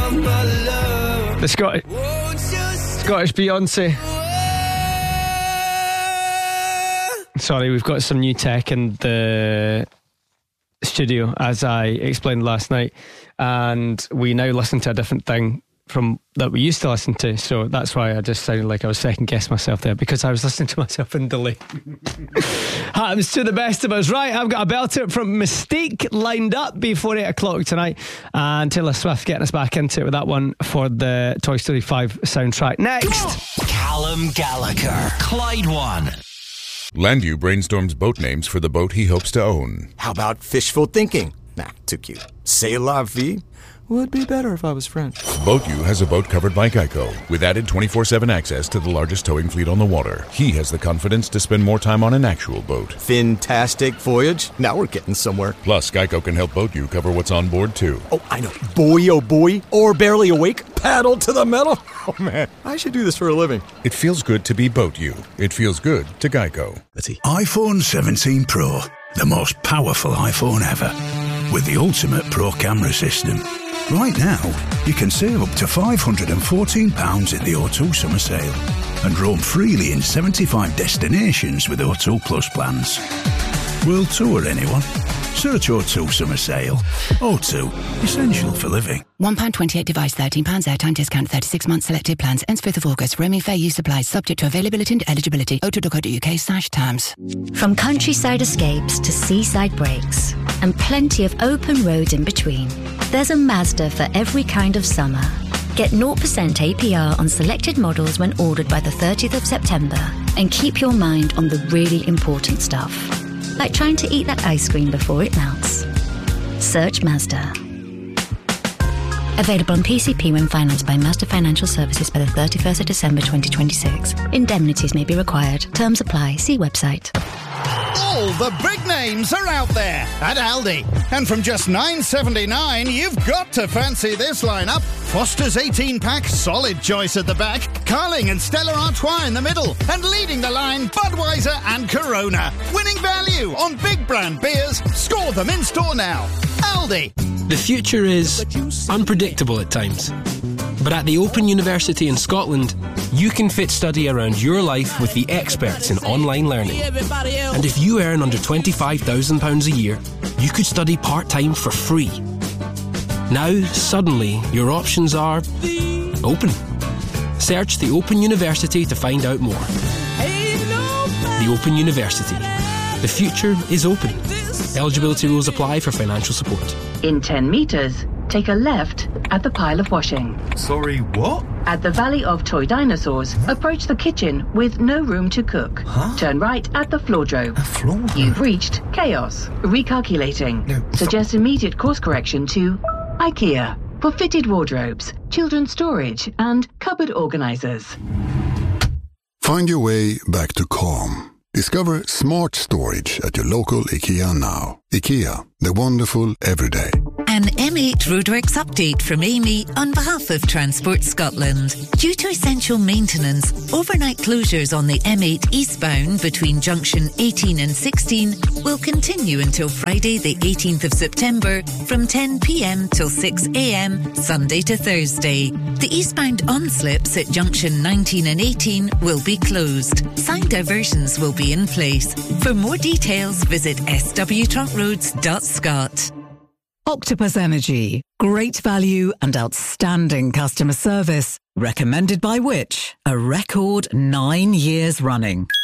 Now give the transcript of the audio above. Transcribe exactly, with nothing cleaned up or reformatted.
The Scottish, Scottish Beyonce. Sorry, we've got some new tech in the studio, as I explained last night, and we now listen to a different thing from that we used to listen to, so that's why I just sounded like I was second guessing myself there, because I was listening to myself in delay. Happens to the best of us. Right, I've got a belter from Mystique lined up before eight o'clock tonight, and Taylor Swift getting us back into it with that one for the Toy Story five soundtrack. Next, Callum Gallagher, Clyde One. Landu brainstorms boat names for the boat he hopes to own. How about fishful thinking? Nah, too cute. C'est la vie? Would be better if I was French. BoatU has a boat covered by Geico, with added twenty-four seven access to the largest towing fleet on the water. He has the confidence to spend more time on an actual boat. Fantastic voyage. Now we're getting somewhere. Plus, Geico can help BoatU cover what's on board, too. Oh, I know. Boy, oh boy. Or barely awake. Paddle to the metal. Oh, man. I should do this for a living. It feels good to be BoatU. It feels good to Geico. Let's see. iPhone seventeen Pro. The most powerful iPhone ever. With the ultimate Pro camera system. Right now, you can save up to five hundred fourteen pounds in the O two summer sale and roam freely in seventy-five destinations with O two Plus plans. World tour, anyone? Search O two summer sale. O two, essential for living. one pound twenty-eight device, thirteen pounds airtime discount, thirty-six months selected plans, ends fifth of August. Roaming fair use applies, subject to availability and eligibility. o two dot co dot uk slash terms. From countryside escapes to seaside breaks, and plenty of open roads in between, there's a Mazda for every kind of summer. Get zero percent A P R on selected models when ordered by the thirtieth of September, and keep your mind on the really important stuff, like trying to eat that ice cream before it melts. Search Mazda. Available on P C P when financed by Mazda Financial Services by the thirty-first of December twenty twenty-six. Indemnities may be required. Terms apply. See website. All the big names are out there at Aldi. And from just nine seventy-nine, you've got to fancy this lineup. Foster's eighteen pack, solid choice at the back. Carling and Stella Artois in the middle. And leading the line, Budweiser and Corona. Winning value on big brand beers. Score them in store now. Aldi. The future is unpredictable at times. But at the Open University in Scotland, you can fit study around your life with the experts in online learning. And if you earn under twenty-five thousand pounds a year, you could study part-time for free. Now, suddenly, your options are open. Search the Open University to find out more. The Open University. The future is open. Eligibility rules apply for financial support. In ten metres, take a left at the pile of washing. Sorry, what? At the Valley of Toy Dinosaurs, approach the kitchen with no room to cook. Huh? Turn right at the floordrobe. A floordrobe? You've reached chaos. Recalculating. No, Suggest immediate course correction to IKEA for fitted wardrobes, children's storage, and cupboard organisers. Find your way back to calm. Discover smart storage at your local IKEA now. IKEA, the wonderful everyday. An M eight Roadworks update from Amy on behalf of Transport Scotland. Due to essential maintenance, overnight closures on the M eight eastbound between junction eighteen and sixteen will continue until Friday the eighteenth of September from ten p.m. till six a.m. Sunday to Thursday. The eastbound on-slips at junction nineteen and eighteen will be closed. Sign diversions will be in place. For more details, visit s w trunk roads dot scot. Octopus Energy. Great value and outstanding customer service. Recommended by which? A record nine years running.